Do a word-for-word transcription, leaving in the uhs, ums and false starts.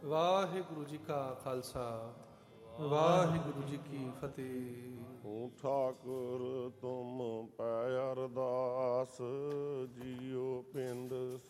ਵਾਹਿਗੁਰੂ ਜੀ ਕਾ ਖਾਲਸਾ ਵਾਹਿਗੁਰੂ ਜੀ ਕੀ ਫਤਿਹ। ਓ ਠਾਕੁਰ ਤੁਮ ਪੈ ਅਰਦਾਸ, ਜੀਉ ਪਿੰਡ